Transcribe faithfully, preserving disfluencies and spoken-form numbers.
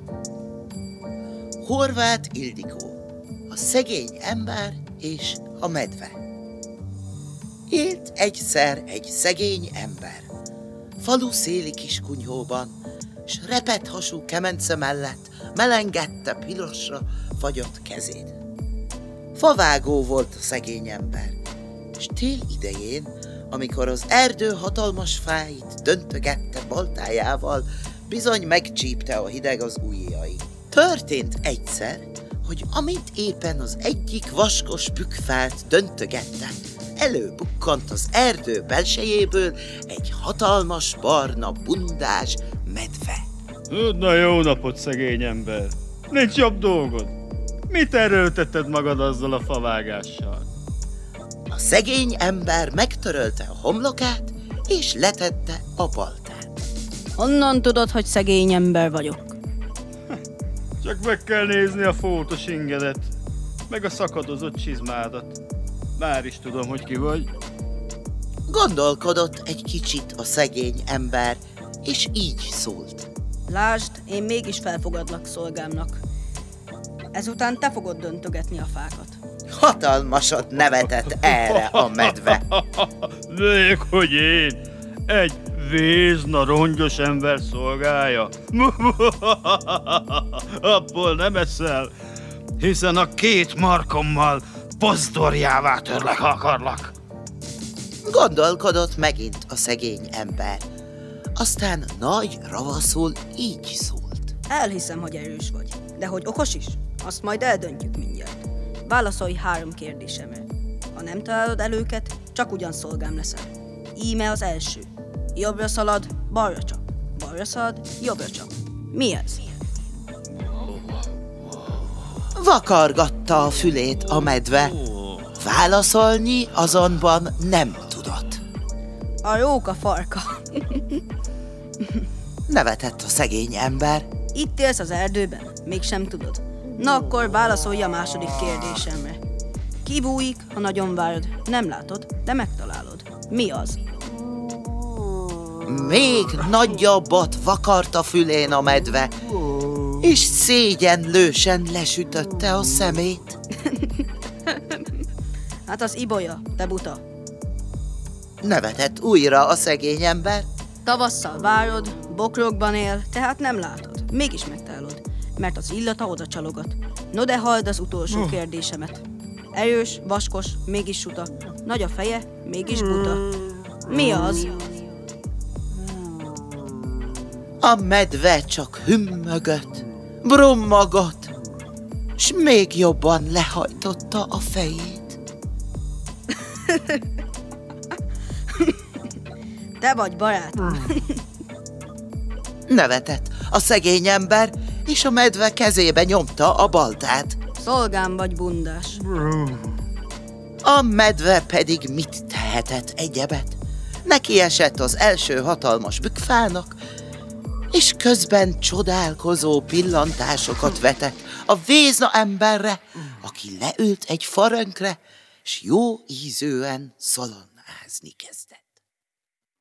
Horváth Ildikó, a szegény ember és a medve. Élt egyszer egy szegény ember, falu széli kis kunyhóban, s repett hasú kemence mellett melengette pirosra fagyott kezét. Favágó volt a szegény ember, s tél idején, amikor az erdő hatalmas fáit döntögette baltájával, bizony megcsípte a hideg az ujjai. Történt egyszer, hogy amint éppen az egyik vaskos bükkfát döntögette, előbukkant az erdő belsejéből egy hatalmas, barna, bundás medve. Na jó napot, szegény ember! Nincs jobb dolgod? Mit erőltetted magad azzal a favágással? A szegény ember megtörölte a homlokát, és letette a baltát. Honnan tudod, hogy szegény ember vagyok? Csak meg kell nézni a fótos ingedet, meg a szakadozott csizmádat. Már is tudom, hogy ki vagy. Gondolkodott egy kicsit a szegény ember, és így szólt. Lásd, én mégis felfogadlak szolgámnak. Ezután te fogod döntögetni a fákat. Hatalmasat nevetett erre a medve. Még hogy én, egy vézna rongyos ember szolgája. Abból nem eszel, hiszen a két markommal pozdorjává törlek akarlak. Gondolkodott megint a szegény ember. Aztán nagy ravaszul így szólt. Elhiszem, hogy erős vagy, de hogy okos is, azt majd eldöntjük mindjárt. Válaszolj három kérdésemre. Ha nem találod el őket, csak ugyan szolgám leszel. Íme az első. Jobbra szalad, balra csap. Balra szalad, jobbra csap. Mi ez? Vakargatta a fülét a medve. Válaszolni azonban nem tudott. A róka farka. Nevetett a szegény ember. Itt élsz az erdőben? Mégsem tudod? Na akkor válaszolj a második kérdésemre. Kibújik, ha nagyon várod. Nem látod, de megtalálod. Mi az? Még nagyobbat vakart a fülén a medve, és szégyenlősen lesütötte a szemét. Hát az ibolya, te buta. Nevetett újra a szegény ember. Tavasszal várod, bokrokban él, tehát nem látod. Mégis megtalálod, mert az illata oda csalogat. No de halld az utolsó kérdésemet. Erős, vaskos, mégis suta. Nagy a feje, mégis buta. Mi az? A medve csak hümmögött, brummogott, s még jobban lehajtotta a fejét. Te vagy, barátom. Nevetett a szegény ember, és a medve kezébe nyomta a baltát. Szolgám vagy, bundás. A medve pedig mit tehetett egyebet? Neki esett az első hatalmas bükkfának, és közben csodálkozó pillantásokat vetett a vézna emberre, aki leült egy farönkre, s jó ízűen szalonnázni kezdett.